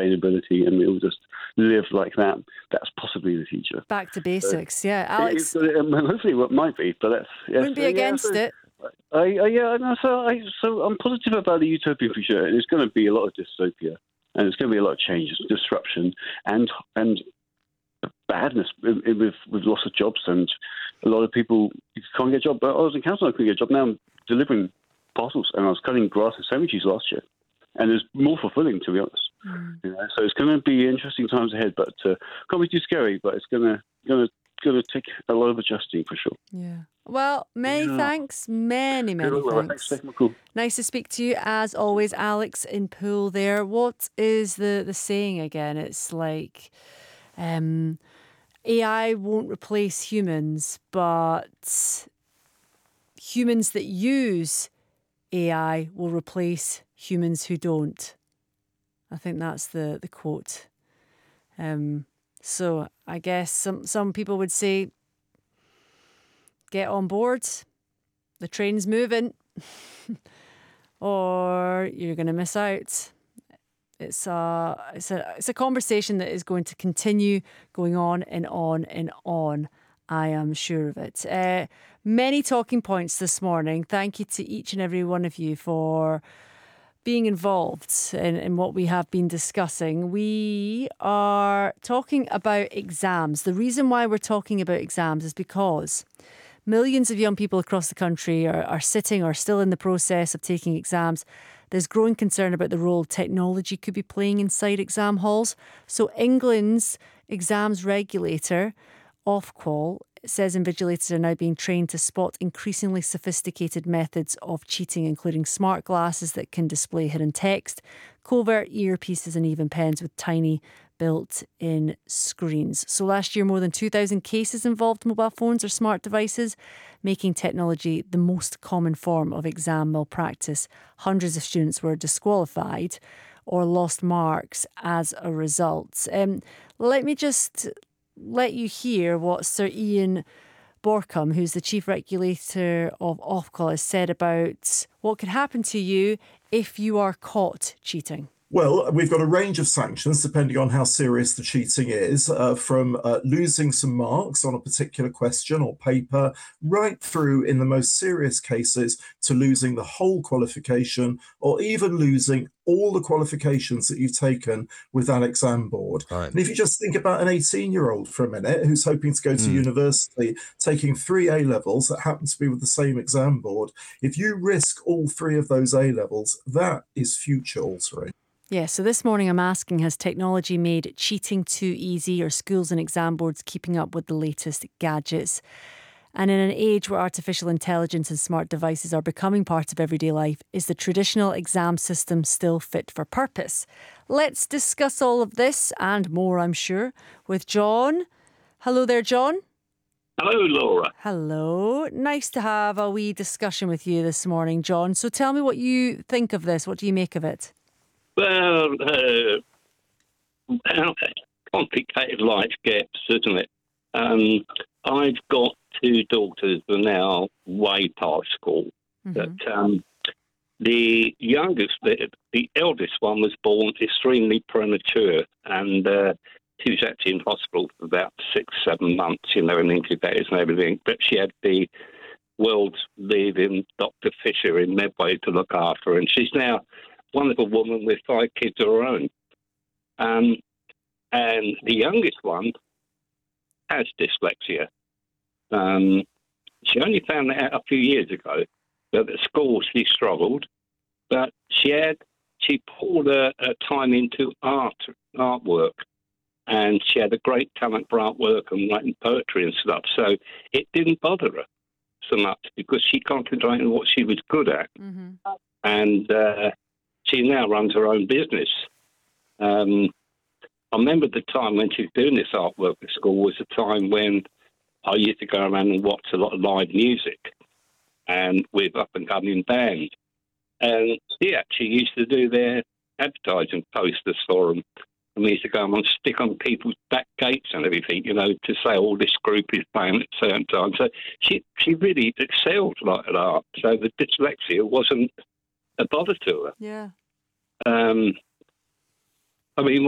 sustainability, and we all just live like that. That's possibly the future. Back to basics, So, yeah. Alex, hopefully it might be, but that's wouldn't be against it. So I'm positive about the utopian future. There's going to be a lot of dystopia, and there's going to be a lot of change, disruption, and badness with loss of jobs, and a lot of people can't get a job. But I was in council, I couldn't get a job. Now I'm delivering parcels, and I was cutting grass in cemeteries last year, and it's more fulfilling, to be honest. So it's going to be interesting times ahead, but can't be too scary. But it's going to take a lot of adjusting for sure. Yeah. Well, many thanks. Many thanks. Thanks for taking my call. Nice to speak to you, as always, Alex in Poole there. What is the saying again? It's like AI won't replace humans, but humans that use AI will replace humans who don't. I think that's the quote. So I guess some people would say, get on board, the train's moving, or you're going to miss out. It's a conversation that is going to continue going on and on and on. I am sure of it. Many talking points this morning. Thank you to each and every one of you for being involved in what we have been discussing. We are talking about exams. The reason why we're talking about exams is because millions of young people across the country are sitting or still in the process of taking exams. There's growing concern about the role technology could be playing inside exam halls. So England's exams regulator, Ofqual, says invigilators are now being trained to spot increasingly sophisticated methods of cheating, including smart glasses that can display hidden text, covert earpieces and even pens with tiny built-in screens. So last year, more than 2,000 cases involved mobile phones or smart devices, making technology the most common form of exam malpractice. Hundreds of students were disqualified or lost marks as a result. Let me just let you hear what Sir Ian Borkham, who's the chief regulator of Ofqual, has said about what could happen to you if you are caught cheating. Well, we've got a range of sanctions depending on how serious the cheating is, from losing some marks on a particular question or paper, right through, in the most serious cases, to losing the whole qualification or even losing all the qualifications that you've taken with that exam board. Right. And if you just think about an 18-year-old for a minute who's hoping to go to university, taking 3 A-levels that happen to be with the same exam board, if you risk all 3 of those A-levels, that is future altering. Yeah, so this morning I'm asking, has technology made cheating too easy? Are schools and exam boards keeping up with the latest gadgets? And in an age where artificial intelligence and smart devices are becoming part of everyday life, is the traditional exam system still fit for purpose? Let's discuss all of this and more, I'm sure, with John. Hello there, John. Hello, Laura. Hello. Nice to have a wee discussion with you this morning, John. So tell me what you think of this. What do you make of it? Well, complicated life gets, isn't it? I've got 2 daughters who are now way past school. But the youngest, the eldest one, was born extremely premature, and she was actually in hospital for about 6-7 months, in incubators and everything. But she had the world's leading Dr. Fisher in Medway to look after her, and she's now wonderful woman with 5 kids of her own. And the youngest one has dyslexia. She only found that out a few years ago, that at school she struggled, but she poured her time into artwork, and she had a great talent for artwork and writing poetry and stuff, so it didn't bother her so much because she concentrated on what she was good at. And she now runs her own business. I remember the time when she was doing this artwork at school was a time when I used to go around and watch a lot of live music and with up-and-coming bands. And she actually used to do their advertising posters for them. And we used to go and stick on people's back gates and everything, to say, oh, this group is playing at certain times. So she really excelled like at art. So the dyslexia wasn't a bother to her. Yeah. I mean,